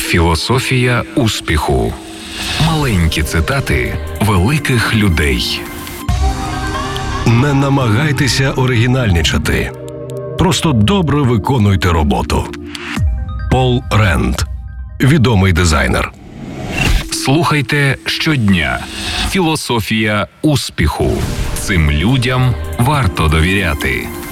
Філософія успіху. Маленькі цитати великих людей. Не намагайтеся оригінальнічати. Просто добре виконуйте роботу. Пол Ренд. Відомий дизайнер. Слухайте щодня. Філософія успіху. Цим людям варто довіряти.